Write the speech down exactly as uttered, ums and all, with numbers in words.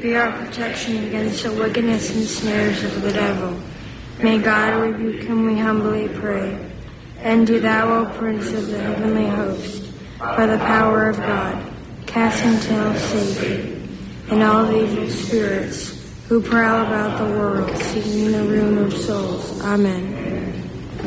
be our protection against the wickedness and snares of the devil. May God rebuke him, we humbly pray. And do thou, O Prince of the heavenly host, by the power of God, cast into hell Satan and all the evil spirits who prowl about the world, seeking the ruin of souls. Amen.